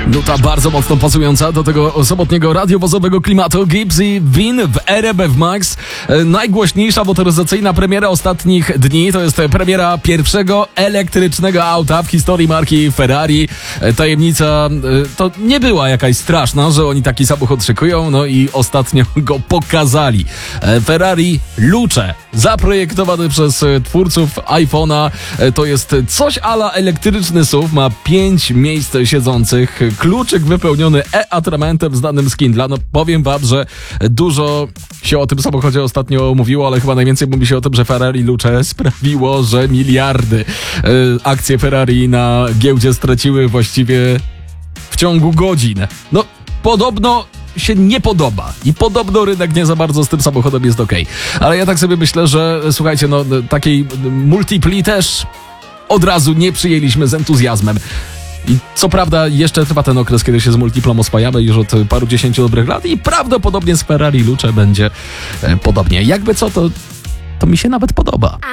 Nuta bardzo mocno pasująca do tego sobotniego radiowozowego klimatu. Gibbs i Vin w RMF Max. Najgłośniejsza motoryzacyjna premiera ostatnich dni to jest premiera pierwszego elektrycznego auta w historii marki Ferrari. Tajemnica to nie była jakaś straszna, że oni taki samochód szykują, no i ostatnio go pokazali. Ferrari Luce, zaprojektowany przez twórców iPhone'a. To jest coś a la elektryczny SUV, ma 5 miejsc siedzących, kluczyk wypełniony e-atramentem znanym z Kindla. No powiem wam, że dużo się o tym samochodzie ostatnio mówiło, ale chyba najwięcej mówi się o tym, że Ferrari Luce sprawiło, że miliardy akcje Ferrari na giełdzie straciły właściwie w ciągu godzin. No podobno się nie podoba i podobno rynek nie za bardzo z tym samochodem jest okej. Ale ja tak sobie myślę, że słuchajcie, no takiej multipli też od razu nie przyjęliśmy z entuzjazmem. I co prawda jeszcze trwa ten okres, kiedy się z multiplą oswajamy już od paru dziesięciu dobrych lat i prawdopodobnie z Ferrari Luce będzie podobnie. Jakby co, to mi się nawet podoba.